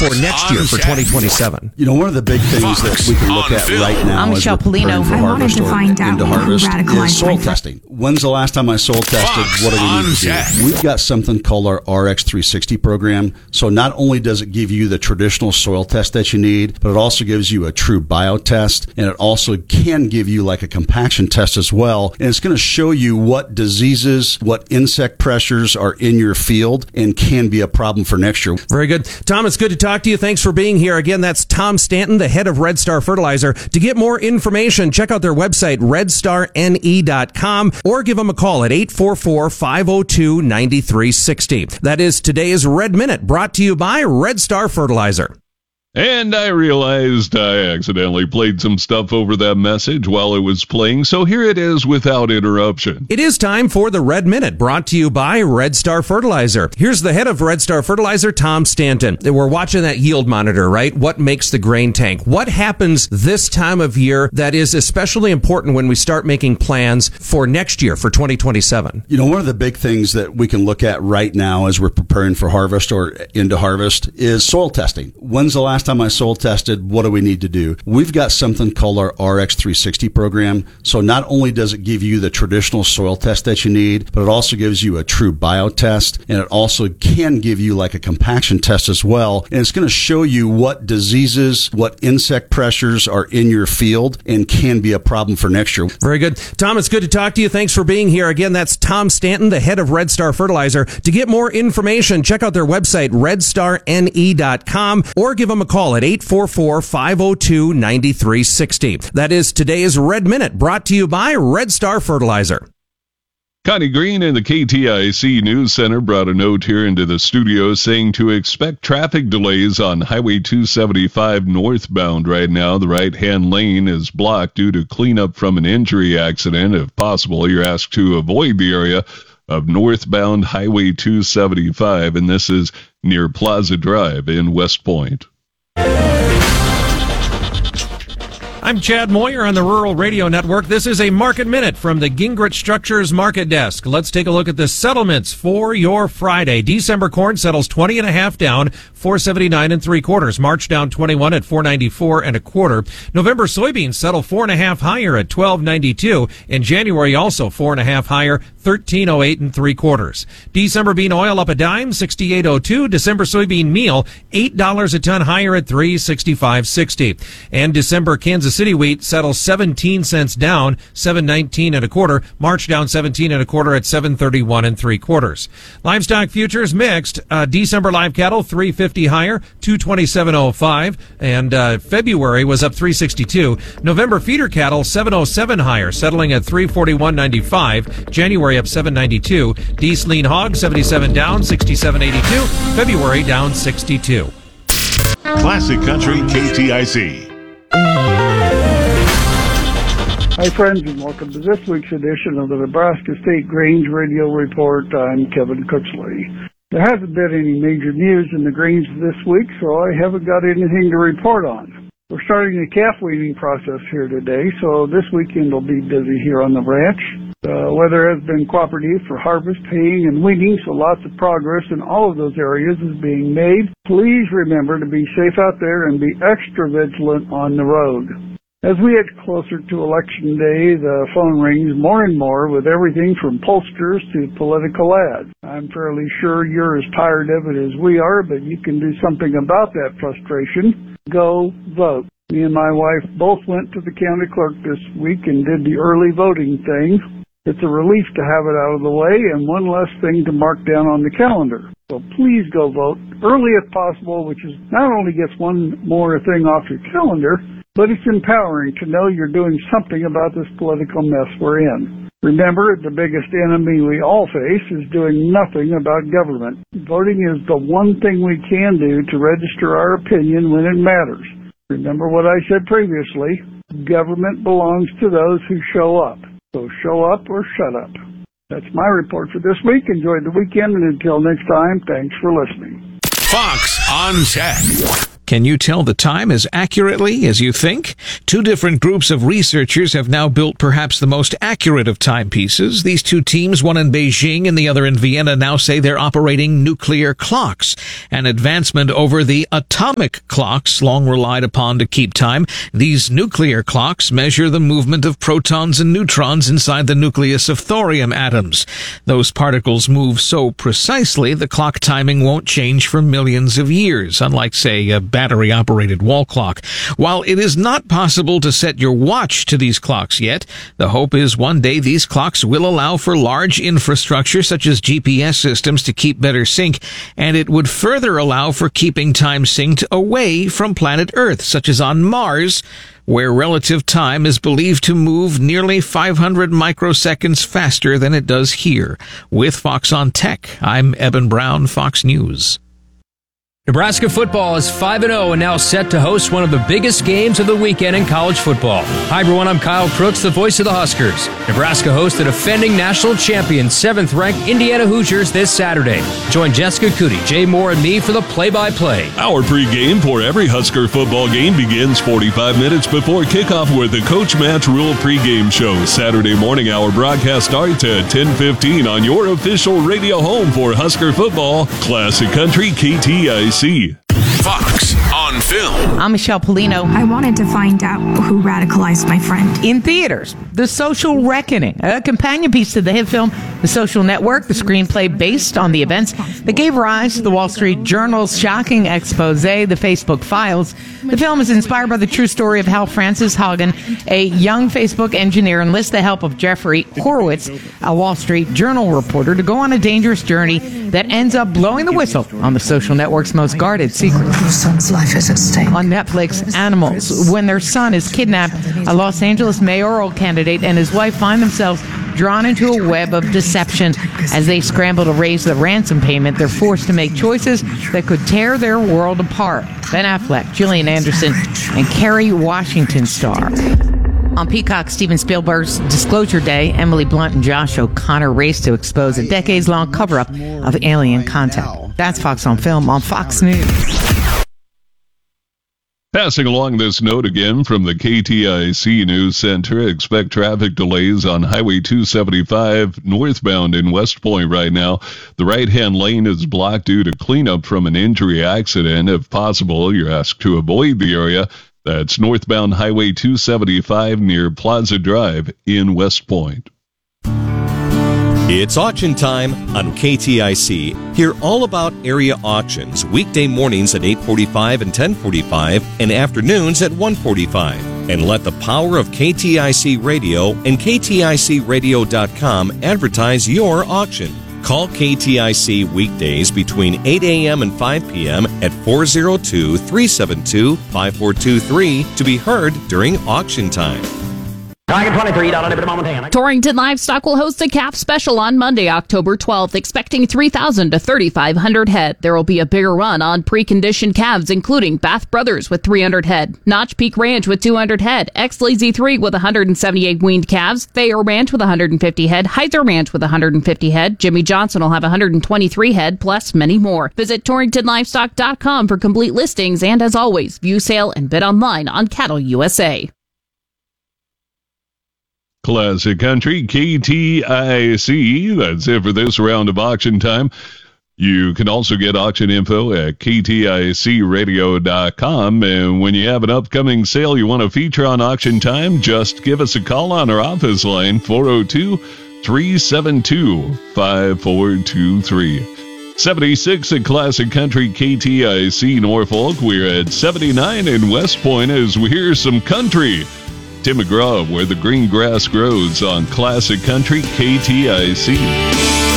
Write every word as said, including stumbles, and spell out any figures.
for next year, for twenty twenty-seven. You know, one of the big things Fox that we can look at film. right now I'm as Michelle we're preparing Polino. for I harvest or into harvest is soil testing. When's the last time I soil tested? Fox what do we need to check. do? We've got something called our R X three sixty program. So not only does it give you the traditional soil test that you need, but it also gives you a true biotest, and it also can give you like a compaction test as well. And it's going to show you what diseases, what insect pressures are in your field and can be a problem for next year. Very good. Tom, it's good to talk to you. Thanks for being here. Again, that's Tom Stanton, the head of Red Star Fertilizer. To get more information, check out their website, red star n e dot com, or give them a call at eight four four, five oh two, nine three six oh. That is today's Red Minute, brought to you by Red Star Fertilizer. And I realized I accidentally played some stuff over that message while it was playing, so here it is without interruption. It is time for the Red Minute, brought to you by Red Star Fertilizer. Here's the head of Red Star Fertilizer, Tom Stanton. We're watching that yield monitor, right? What makes the grain tank? What happens this time of year that is especially important when we start making plans for next year, for twenty twenty-seven? You know, one of the big things that we can look at right now as we're preparing for harvest or into harvest is soil testing. When's the last time I soil tested? What do we need to do? We've got something called our R X three sixty program. So not only does it give you the traditional soil test that you need, but it also gives you a true biotest, and it also can give you like a compaction test as well. And it's going to show you what diseases, what insect pressures are in your field and can be a problem for next year. Very good. Tom, it's good to talk to you. Thanks for being here. Again, that's Tom Stanton, the head of Red Star Fertilizer. To get more information, check out their website, red star n e dot com, or give them a call at eight four four, five oh two, nine three six oh. That is today's Red Minute, brought to you by Red Star Fertilizer. Connie Green in the K T I C News Center brought a note here into the studio saying to expect traffic delays on Highway two seventy-five northbound right now. The right-hand lane is blocked due to cleanup from an injury accident. If possible, you're asked to avoid the area of northbound Highway two seventy-five, and this is near Plaza Drive in West Point. I'm Chad Moyer on the Rural Radio Network. This is a Market Minute from the Gingrich Structures Market Desk. Let's take a look at the settlements for your Friday. December corn settles twenty and a half down, four seventy-nine and three quarters. March down twenty-one at four ninety-four and a quarter. November soybeans settle four and a half higher at twelve ninety-two. In January also four and a half higher, thirteen oh eight and three quarters. December bean oil up a dime, sixty-eight oh two. December soybean meal, eight dollars a ton higher at three sixty-five sixty. And December Kansas City wheat settles seventeen cents down, seven nineteen and a quarter. March down seventeen and a quarter at seven thirty-one and three quarters. Livestock futures mixed. Uh, December live cattle three fifty higher, two twenty-seven oh five, and uh, February was up three sixty-two. November feeder cattle seven oh seven higher, settling at three forty-one ninety-five. January up seven ninety-two. Dees lean hog seventy-seven down, sixty-seven eighty-two. February down sixty-two. Classic Country K T I C. Hi friends, and welcome to this week's edition of the Nebraska State Grains Radio Report. I'm Kevin Cooksley. There hasn't been any major news in the grains this week, so I haven't got anything to report on. We're starting the calf weaning process here today, so this weekend will be busy here on the ranch. The weather has been cooperative for harvest, haying, and weaning, so lots of progress in all of those areas is being made. Please remember to be safe out there and be extra vigilant on the road. As we get closer to Election Day, the phone rings more and more with everything from pollsters to political ads. I'm fairly sure you're as tired of it as we are, but you can do something about that frustration. Go vote. Me and my wife both went to the county clerk this week and did the early voting thing. It's a relief to have it out of the way and one less thing to mark down on the calendar. So please go vote early if possible, which is not only gets one more thing off your calendar, but it's empowering to know you're doing something about this political mess we're in. Remember, the biggest enemy we all face is doing nothing about government. Voting is the one thing we can do to register our opinion when it matters. Remember what I said previously, government belongs to those who show up. So show up or shut up. That's my report for this week. Enjoy the weekend, and until next time, thanks for listening. Fox on Tech. Can you tell the time as accurately as you think? Two different groups of researchers have now built perhaps the most accurate of timepieces. These two teams, one in Beijing and the other in Vienna, now say they're operating nuclear clocks, an advancement over the atomic clocks long relied upon to keep time. These nuclear clocks measure the movement of protons and neutrons inside the nucleus of thorium atoms. Those particles move so precisely the clock timing won't change for millions of years, unlike, say, a battery-operated wall clock. While it is not possible to set your watch to these clocks yet, the hope is one day these clocks will allow for large infrastructure such as G P S systems to keep better sync, and it would further allow for keeping time synced away from planet Earth, such as on Mars, where relative time is believed to move nearly five hundred microseconds faster than it does here. With Fox on Tech, I'm Eben Brown, Fox News. Nebraska football is five and oh and now set to host one of the biggest games of the weekend in college football. Hi everyone, I'm Kyle Crooks, the voice of the Huskers. Nebraska hosts the defending national champion, seventh-ranked Indiana Hoosiers this Saturday. Join Jessica Cootie, Jay Moore, and me for the play-by-play. Our pregame for every Husker football game begins forty-five minutes before kickoff with the Coach Match Rule pregame show. Saturday morning, our broadcast starts at ten fifteen on your official radio home for Husker football, Classic Country K T I C. Fox on Film. I'm Michelle Polino. I wanted to find out who radicalized my friend. In theaters, The Social Reckoning, a companion piece to the hit film The Social Network, the screenplay based on the events that gave rise to the Wall Street Journal's shocking expose, The Facebook Files. The film is inspired by the true story of how Frances Haugen, a young Facebook engineer, enlists the help of Jeffrey Horowitz, a Wall Street Journal reporter, to go on a dangerous journey that ends up blowing the whistle on the social network's most guarded secrets. Your son's life is at stake. On Netflix, Animals, when their son is kidnapped, a Los Angeles mayoral candidate and his wife find themselves drawn into a web of deception. As they scramble to raise the ransom payment, they're forced to make choices that could tear their world apart. Ben Affleck, Gillian Anderson, and Kerry Washington star. On Peacock, Steven Spielberg's Disclosure Day, Emily Blunt and Josh O'Connor race to expose a decades-long cover-up of alien contact. That's Fox on Film on Fox News. Passing along this note again from the K T I C News Center, expect traffic delays on Highway two seventy-five northbound in West Point right now. The right-hand lane is blocked due to cleanup from an injury accident. If possible, you're asked to avoid the area. That's northbound Highway two seventy-five near Plaza Drive in West Point. It's auction time on K T I C. Hear all about area auctions weekday mornings at eight forty-five and ten forty-five and afternoons at one forty-five. And let the power of K T I C Radio and K T I C radio dot com advertise your auction. Call K T I C weekdays between eight a.m. and five p.m. at four oh two, three seven two, five four two three to be heard during auction time. Torrington Livestock will host a calf special on Monday, October twelfth, expecting three thousand to thirty-five hundred head. There will be a bigger run on preconditioned calves, including Bath Brothers with three hundred head, Notch Peak Ranch with two hundred head, X-Lazy three with one hundred seventy-eight weaned calves, Thayer Ranch with one hundred fifty head, Heiser Ranch with one hundred fifty head, Jimmy Johnson will have one hundred twenty-three head, plus many more. Visit Torrington Livestock dot com for complete listings, and as always, view sale and bid online on Cattle U S A. Classic Country K T I C. That's it for this round of auction time. You can also get auction info at K T I C radio dot com. And when you have an upcoming sale you want to feature on auction time, just give us a call on our office line, four oh two, three seven two, five four two three. seventy-six at Classic Country K T I C Norfolk. We're at seventy-nine in West Point as we hear some country. Tim McGraw, Where the Green Grass Grows on Classic Country K T I C.